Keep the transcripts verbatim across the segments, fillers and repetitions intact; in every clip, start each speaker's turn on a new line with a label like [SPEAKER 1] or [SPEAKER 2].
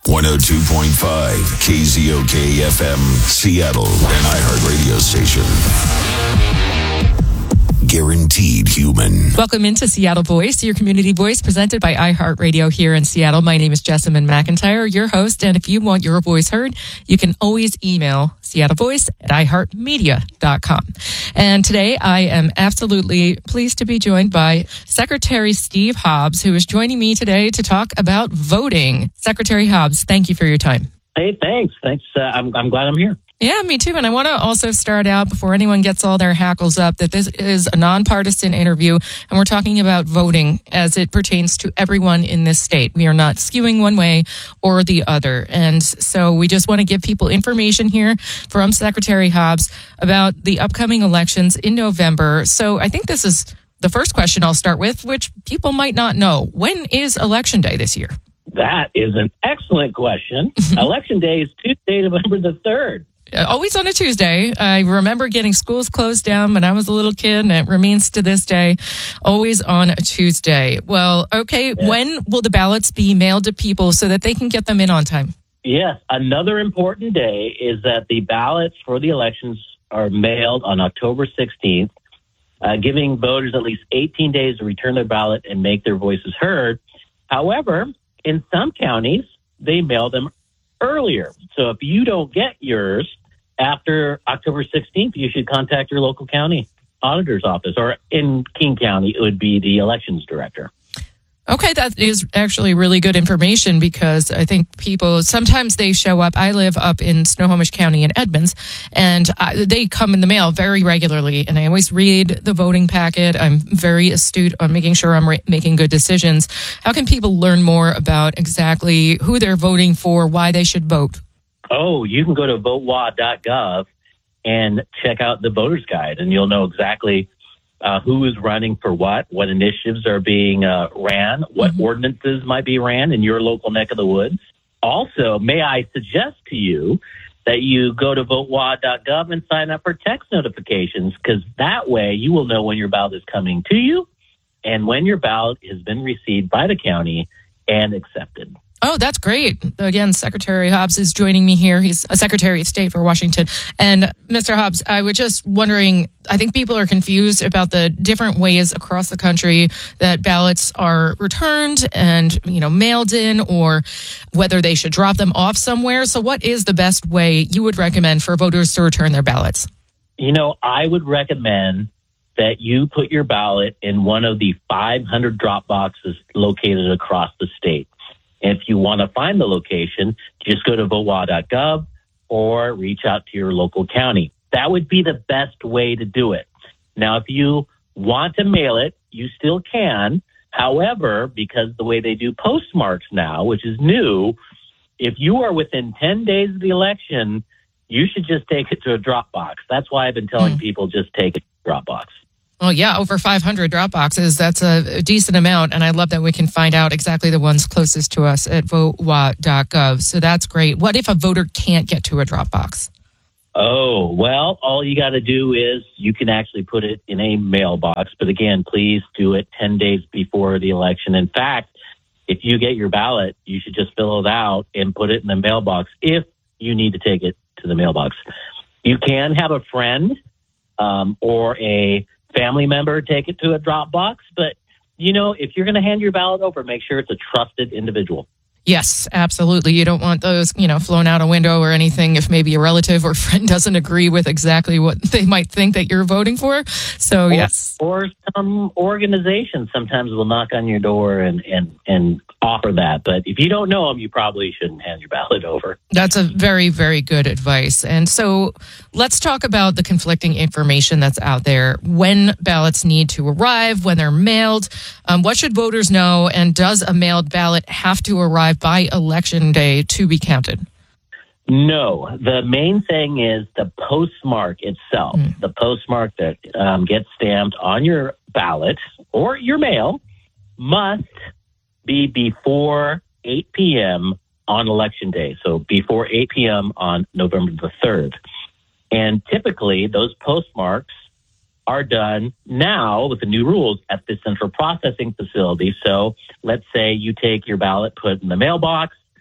[SPEAKER 1] one oh two point five K Z O K F M, Seattle, an iHeartRadio station. Guaranteed human.
[SPEAKER 2] Welcome into Seattle Voice, your community voice presented by iHeartRadio here in Seattle. My name is Jessamine McIntyre, your host, and if you want your voice heard, you can always email Seattle Voice at i heart media dot com. And today I am absolutely pleased to be joined by Secretary Steve Hobbs, who is joining me today to talk about voting. Secretary Hobbs, thank you for your time.
[SPEAKER 3] Hey, thanks. Thanks. Uh, I'm, I'm glad I'm here.
[SPEAKER 2] Yeah, me too. And I want to also start out, before anyone gets all their hackles up, that this is a nonpartisan interview, and we're talking about voting as it pertains to everyone in this state. We are not skewing one way or the other. And so we just want to give people information here from Secretary Hobbs about the upcoming elections in November. So I think this is the first question I'll start with, which people might not know. When is Election Day this year?
[SPEAKER 3] That is an excellent question. Election Day is Tuesday, November the third.
[SPEAKER 2] Always on a Tuesday. I remember getting schools closed down when I was a little kid, and it remains to this day always on a Tuesday. Well, okay, yeah. When will the ballots be mailed to people so that they can get them in on time?
[SPEAKER 3] Yes, another important day is that the ballots for the elections are mailed on October sixteenth, uh, giving voters at least eighteen days to return their ballot and make their voices heard. However, in some counties, they mail them earlier. So if you don't get yours after October sixteenth, you should contact your local county auditor's office, or in King County, it would be the elections director.
[SPEAKER 2] Okay, that is actually really good information, because I think people, sometimes they show up. I live up in Snohomish County in Edmonds, and I, they come in the mail very regularly, and I always read the voting packet. I'm very astute on making sure I'm re- making good decisions. How can people learn more about exactly who they're voting for, why they should vote?
[SPEAKER 3] Oh, you can go to vote w a dot gov and check out the voter's guide, and you'll know exactly Uh, who is running for what, what initiatives are being uh, ran, what mm-hmm. ordinances might be ran in your local neck of the woods. Also, may I suggest to you that you go to vote w a dot gov and sign up for text notifications, because that way you will know when your ballot is coming to you and when your ballot has been received by the county and accepted.
[SPEAKER 2] Oh, that's great. Again, Secretary Hobbs is joining me here. He's a Secretary of State for Washington. And Mister Hobbs, I was just wondering, I think people are confused about the different ways across the country that ballots are returned and, you know, mailed in, or whether they should drop them off somewhere. So what is the best way you would recommend for voters to return their ballots?
[SPEAKER 3] You know, I would recommend that you put your ballot in one of the five hundred drop boxes located across the state. If you want to find the location, just go to vote w a dot gov or reach out to your local county. That would be the best way to do it. Now, if you want to mail it, you still can. However, because the way they do postmarks now, which is new, if you are within ten days of the election, you should just take it to a drop box. That's why I've been telling mm. people just take it to a drop box.
[SPEAKER 2] Well, yeah, over five hundred drop boxes. That's a decent amount. And I love that we can find out exactly the ones closest to us at vote w a dot gov. So that's great. What if a voter can't get to a drop box?
[SPEAKER 3] Oh, well, all you got to do is you can actually put it in a mailbox. But again, please do it ten days before the election. In fact, if you get your ballot, you should just fill it out and put it in the mailbox if you need to take it to the mailbox. You can have a friend um, or a family member take it to a drop box, but you know, if you're going to hand your ballot over, make sure it's a trusted individual.
[SPEAKER 2] Yes, absolutely. You don't want those, you know, flown out a window or anything if maybe a relative or friend doesn't agree with exactly what they might think that you're voting for. So,
[SPEAKER 3] or,
[SPEAKER 2] yes.
[SPEAKER 3] Or some organizations sometimes will knock on your door and, and, and offer that. But if you don't know them, you probably shouldn't hand your ballot over.
[SPEAKER 2] That's a very, very good advice. And so let's talk about the conflicting information that's out there. When ballots need to arrive, when they're mailed, um, what should voters know? And does a mailed ballot have to arrive by election day to be counted?
[SPEAKER 3] No. The main thing is the postmark itself. Mm. The postmark that um, gets stamped on your ballot or your mail must be before eight p.m. on election day. So before eight p.m. on November the third. And typically those postmarks are done now with the new rules at the central processing facility. So let's say you take your ballot, put it in the mailbox,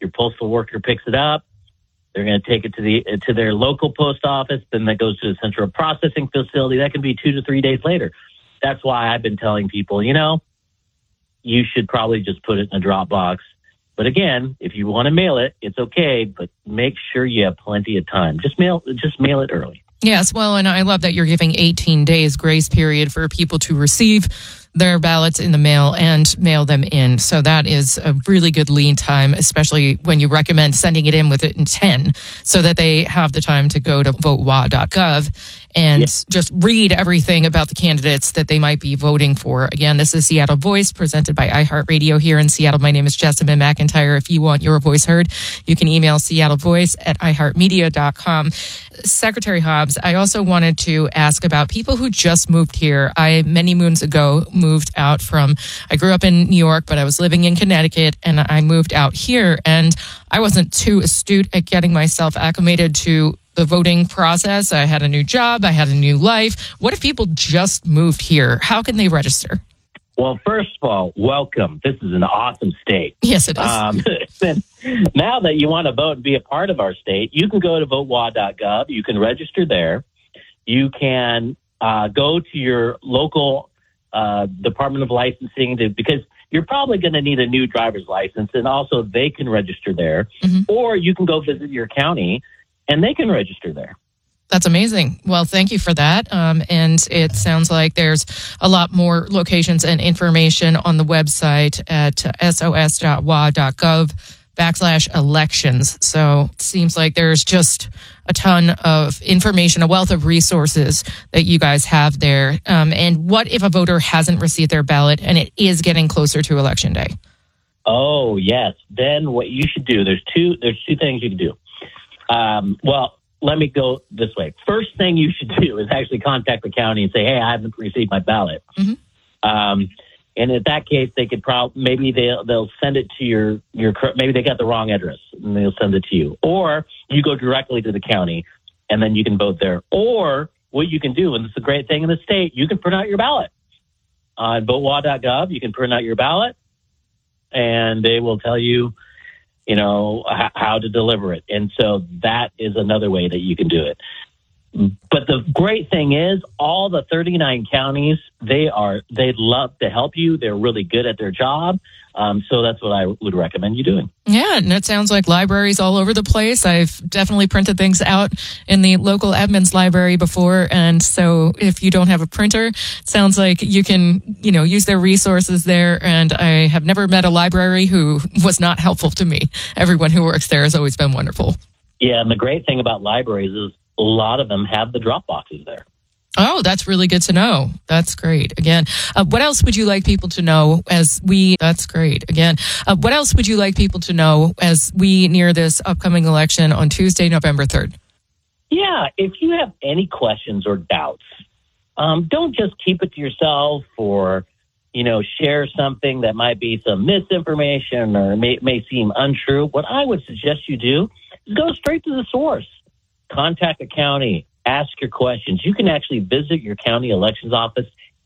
[SPEAKER 3] Your postal worker picks it up. They're going to take it to the to their local post office. Then that goes to the central processing facility. That can be two to three days later. That's why I've been telling people, you know, you should probably just put it in a Dropbox. But again, if you want to mail it, it's okay. But make sure you have plenty of time. Just mail, just mail it early.
[SPEAKER 2] Yes, well, and I love that you're giving eighteen days grace period for people to receive their ballots in the mail and mail them in. So that is a really good lead time, especially when you recommend sending it in with it in ten, so that they have the time to go to vote w a dot gov and yeah. just read everything about the candidates that they might be voting for. Again, this is Seattle Voice, presented by iHeartRadio here in Seattle. My name is Jessamine McIntyre. If you want your voice heard, you can email Seattle Voice at i heart media dot com. Secretary Hobbs, I also wanted to ask about people who just moved here. I, many moons ago, moved out from, I grew up in New York, but I was living in Connecticut, and I moved out here, and I wasn't too astute at getting myself acclimated to the voting process. I had a new job. I had a new life. What if people just moved here? How can they register?
[SPEAKER 3] Well, first of all, welcome. This is an awesome state.
[SPEAKER 2] Yes, it is.
[SPEAKER 3] Um, now that you want to vote and be a part of our state, you can go to vote w a dot gov. You can register there. You can uh, go to your local uh, Department of Licensing to, because you're probably going to need a new driver's license, and also they can register there. Mm-hmm. Or you can go visit your county, and they can register there.
[SPEAKER 2] That's amazing. Well, thank you for that. Um, and it sounds like there's a lot more locations and information on the website at sos dot w a dot gov backslash elections. So it seems like there's just a ton of information, a wealth of resources that you guys have there. Um, and what if a voter hasn't received their ballot and it is getting closer to Election Day?
[SPEAKER 3] Oh, yes. Then what you should do, there's two, there's two things you can do. Um, well, let me go this way. First thing you should do is actually contact the county and say, hey, I haven't received my ballot. Mm-hmm. Um, and in that case, they could probably, maybe they'll, they'll send it to your, your, maybe they got the wrong address and they'll send it to you. Or you go directly to the county and then you can vote there. Or what you can do, and it's a great thing in the state, you can print out your ballot. On vote w a dot gov, you can print out your ballot and they will tell you, you know, h- how to deliver it. And so that is another way that you can do it. But the great thing is all the thirty-nine counties, they are, they love to help you. They're really good at their job. Um, so that's what I would recommend you doing.
[SPEAKER 2] Yeah, and it sounds like libraries all over the place. I've definitely printed things out in the local Edmonds library before. And so if you don't have a printer, it sounds like you can, you know, use their resources there. And I have never met a library who was not helpful to me. Everyone who works there has always been wonderful.
[SPEAKER 3] Yeah, and the great thing about libraries is a lot of them have the drop boxes there.
[SPEAKER 2] Oh, that's really good to know. That's great. Again, uh, what else would you like people to know as we, that's great. Again, uh, what else would you like people to know as we near this upcoming election on Tuesday, November third?
[SPEAKER 3] Yeah, if you have any questions or doubts, um, don't just keep it to yourself or, you know, share something that might be some misinformation or may, may seem untrue. What I would suggest you do is go straight to the source. Contact the county. Ask your questions. You can actually visit your county elections office